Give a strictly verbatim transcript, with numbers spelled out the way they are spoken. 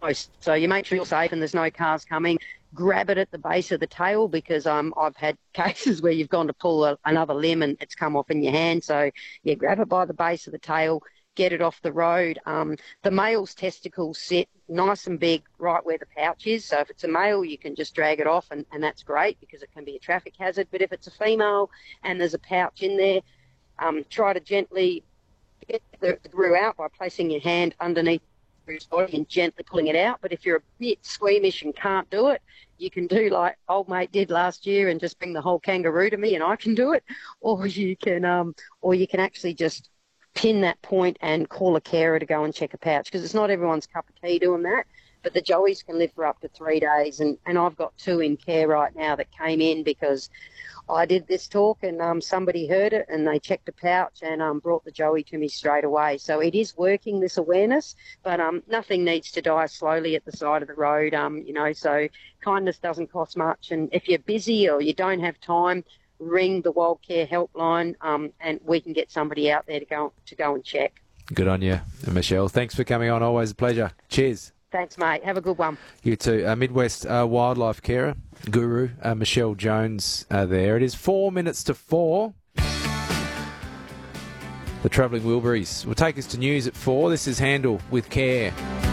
close. So you make sure you're safe and there's no cars coming. Grab it at the base of the tail because um, I've had cases where you've gone to pull a, another limb and it's come off in your hand. So, yeah, grab it by the base of the tail, get it off the road. Um, the male's testicles sit nice and big right where the pouch is. So if it's a male, you can just drag it off and, and that's great because it can be a traffic hazard. But if it's a female and there's a pouch in there, um, try to gently get the, the grue out by placing your hand underneath his body and gently pulling it out. But if you're a bit squeamish and can't do it, you can do like old mate did last year and just bring the whole kangaroo to me and I can do it. Or you can, um, or you can actually just pin that point and call a carer to go and check a pouch because it's not everyone's cup of tea doing that. But the joeys can live for up to three days, and, and I've got two in care right now that came in because I did this talk and um, somebody heard it and they checked a pouch and um, brought the joey to me straight away. So it is working, this awareness, but um, nothing needs to die slowly at the side of the road, um, you know, so kindness doesn't cost much. And if you're busy or you don't have time, ring the Wild Care helpline um, and we can get somebody out there to go to go and check. Good on you, Michelle. Thanks for coming on. Always a pleasure. Cheers. Thanks, mate. Have a good one. You too. Uh, Midwest uh, Wildlife Carer Guru, uh, Michelle Jones uh, there. It is four minutes to four. The Travelling Wilburys will take us to news at four. This is Handle with Care.